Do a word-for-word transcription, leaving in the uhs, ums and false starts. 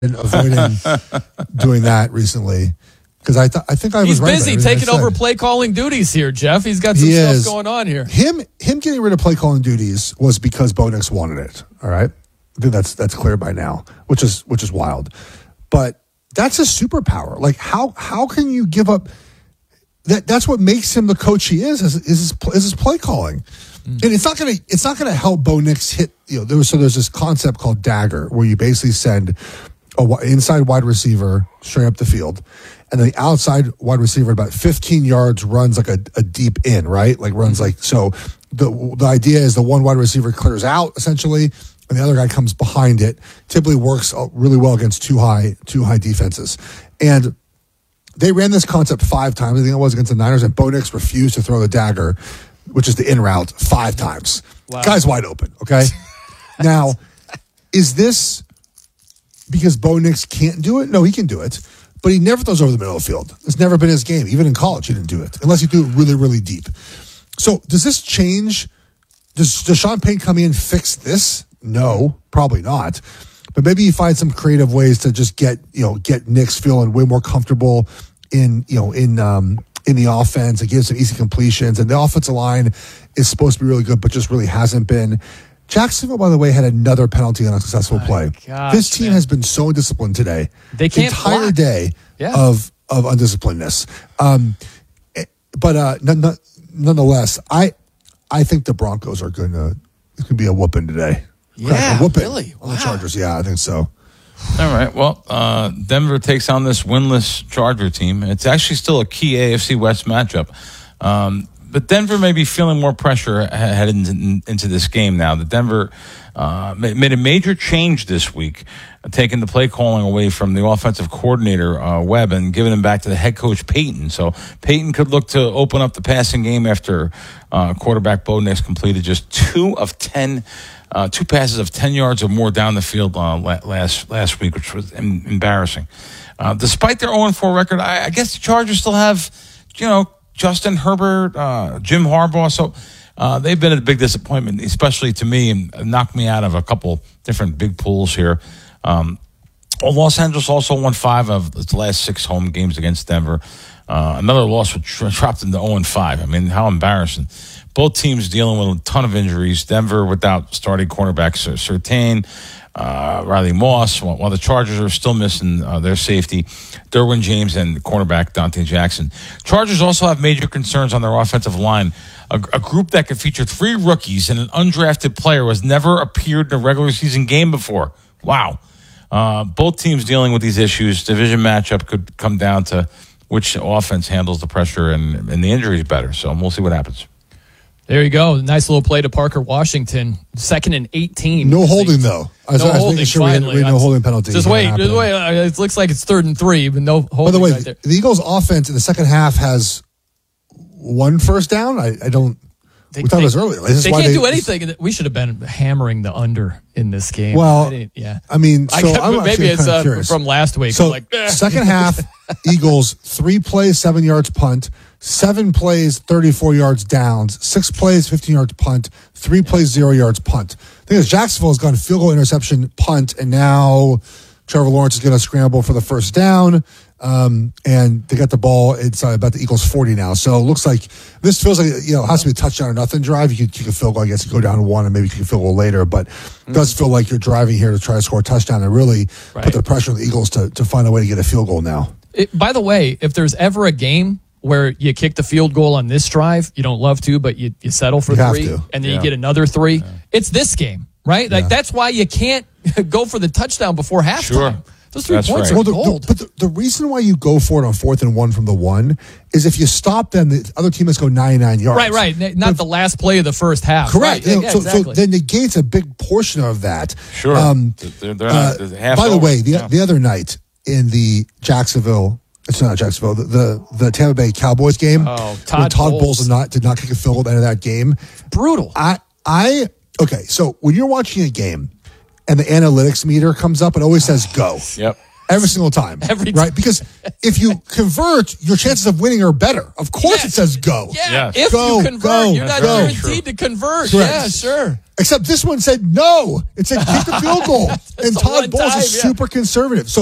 been avoiding doing that recently because I th- I think I was He's right. busy taking over play calling duties here, Jeff. He's got some he stuff is. going on here. Him him getting rid of play calling duties was because Bo Nix wanted it. All right, I think that's that's clear by now, which is which is wild. But that's a superpower. Like how how can you give up? That that's what makes him the coach he is. Is, is his is his play calling. And it's not gonna it's not gonna help Bo Nix hit. You know, there was so there's this concept called dagger where you basically send a inside wide receiver straight up the field, and then the outside wide receiver about fifteen yards runs like a, a deep in, right? Like runs like so. The the idea is the one wide receiver clears out essentially, and the other guy comes behind it. Typically works really well against two high two high defenses, and they ran this concept five times. I think it was against the Niners, and Bo Nix refused to throw the dagger, which is the in route, five times. Wow. Guy's wide open, okay? Now, is this because Bo Nix can't do it? No, he can do it, but he never throws over the middle of the field. It's never been his game. Even in college, he didn't do it, unless he threw it really, really deep. So does this change? Does, does Sean Payton come in and fix this? No, probably not. But maybe you find some creative ways to just get, you know, get Nix feeling way more comfortable in, you know, in um, in the offense and give some easy completions. And the offensive line is supposed to be really good, but just really hasn't been. Jacksonville, by the way, had another penalty on a successful My play. gosh, this team man. has been so disciplined today. They can't the entire block. day Yeah. of of undisciplinedness. Um, but uh, none, none, nonetheless, I I think the Broncos are going to it's going to be a whooping today. Yeah, a whooping really? on Wow. the Chargers. Yeah, I think so. All right. Well, uh, Denver takes on this winless Charger team. It's actually still a key A F C West matchup. Um, but Denver may be feeling more pressure heading into, into this game now. The Denver uh, made a major change this week, taking the play calling away from the offensive coordinator, uh, Webb, and giving him back to the head coach, Payton. So Payton could look to open up the passing game after uh, quarterback Bo Nix completed just two of ten Uh, two passes of ten yards or more down the field uh, last last week, which was em- embarrassing. Uh, despite their oh and four record, I, I guess the Chargers still have, you know, Justin Herbert, uh, Jim Harbaugh. So uh, they've been a big disappointment, especially to me, and knocked me out of a couple different big pools here. Um, well, Los Angeles also won five of its last six home games against Denver. Uh, another loss which dropped them to oh and five. I mean, how embarrassing. Both teams dealing with a ton of injuries. Denver without starting cornerbacks Surtain, uh, Riley Moss, while, while the Chargers are still missing uh, their safety, Derwin James and cornerback Dante Jackson. Chargers also have major concerns on their offensive line. A, a group that could feature three rookies and an undrafted player who has never appeared in a regular season game before. Wow. Uh, both teams dealing with these issues. Division matchup could come down to which offense handles the pressure and, and the injuries better. So we'll see what happens. There you go. Nice little play to Parker Washington. Second and eighteen. No holding, though. I was, no I was holding, making sure we had, we had no holding penalty. Just wait. Just wait. It looks like it's third and three, but no holding. By the way, right there. the Eagles' offense in the second half has one first down. I, I don't. They, we thought they, it was earlier. This is they why can't they, do anything. We should have been hammering the under in this game. Well, I didn't- yeah. I mean, so I kept, I'm maybe it's uh, curious. from last week. So I'm like, eh. second half, Eagles three plays, seven yards punt. Seven plays, thirty-four yards downs. Six plays, fifteen yards punt. Three plays, zero yards punt. The thing is, Jacksonville has gone field goal, interception, punt, and now Trevor Lawrence is going to scramble for the first down. Um, and they got the ball inside about the Eagles forty now. So it looks like this feels like, you know, it has to be a touchdown or nothing drive. You could kick a field goal, I guess, you go down to one and maybe kick a field goal later. But it does feel like you're driving here to try to score a touchdown and really Right. put the pressure on the Eagles to, to find a way to get a field goal now. It, by the way, if there's ever a game where you kick the field goal on this drive, you don't love to, but you, you settle for You have three, to. and then Yeah. you get another three. Yeah. It's this game, right? Like Yeah. that's why you can't go for the touchdown before halftime. Sure. Those three That's points right. are Well, the, gold. the, but the, the reason why you go for it on fourth and one from the one is if you stop them, the other team must go ninety-nine yards. right, right. N- Not the last play of the first half. Correct. Right. You know, Yeah, so, exactly. so then negates a big portion of that. Sure. Um, They're, they're not, uh, they're half by the over. way, the, Yeah. the other night in the Jacksonville, it's not Jacksonville, the the, the Tampa Bay Cowboys game, Oh, when Todd Todd Bowles. Bowles did not did not kick a field goal at the end of that game. Brutal. I I okay. So when you're watching a game and the analytics meter comes up, it always says go. Yep. Every single time. Every right? Because if you convert, your chances of winning are better. Of course Yes. it says go. Yeah, Yes. if Go, you convert, go, you're not go. guaranteed to convert. Correct. Yeah, sure. Except this one said no. It said kick the field goal. And a Todd one Bowles time, is yeah. super conservative. So